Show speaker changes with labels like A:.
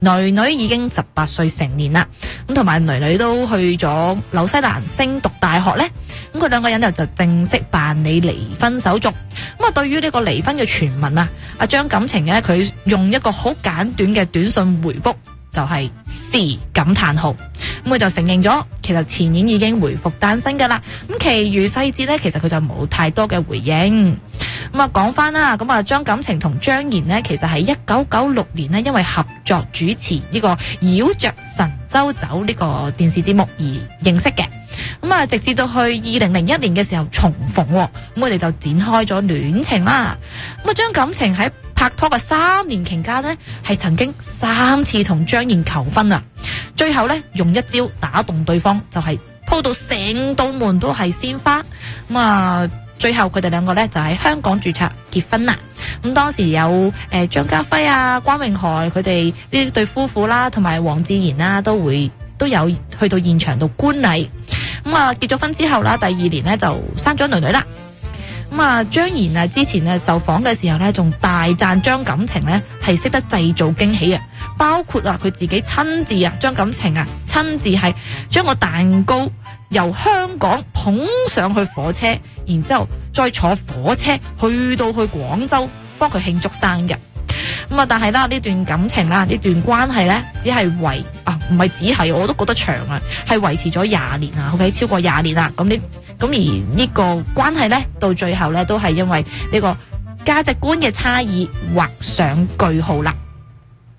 A: 女女已經18歲成年啦，咁同埋女女都去咗紐西蘭升讀大學呢，咁佢兩個人就正式辦理離婚手續。咁啊，對於呢個離婚嘅傳聞啊，阿張錦程呢，佢用一個好簡短嘅短信回覆，就係是感嘆號。咁佢就承認咗，其實前年已經回復單身噶啦。咁其餘細節呢，其實佢就冇太多嘅回應。咁啊，講翻啦，咁啊，張錦程同張妍呢，其實係1996年呢，因為合作主持呢個繞着神州走呢個電視節目而認識嘅。咁啊，直至到去2001年嘅時候重逢，咁佢哋就展開咗戀情啦。咁啊，張錦程喺拍拖嘅3年期間呢，係曾經3次同張妍求婚啊，最後呢，用一招打動對方，就係鋪到成道門都係鮮花。咁啊，最後佢哋兩個呢，就喺香港註冊結婚啦。咁當時有張家輝啊、關詠荷佢哋呢對夫婦啦，同埋黃智賢啦，都有去到現場度觀禮。咁啊，結咗婚之後啦，第2年呢，就生咗女女啦。咁啊，張妍啊，之前受訪嘅時候呢，仲大讚張錦程呢係識得製造驚喜啊，包括啊佢自己親自啊，張錦程啊親自係將個蛋糕由香港捧上去火車，然之後再坐火車去到去廣州幫佢慶祝生日。咁啊，但係啦，呢段感情啦，呢段關係呢，只係唔係只係，我都覺得長啊，係維持咗20年啊，OK，超過20年啦。咁而呢個關係呢，到最後呢，都係因為呢個價值觀嘅差異畫上句號啦。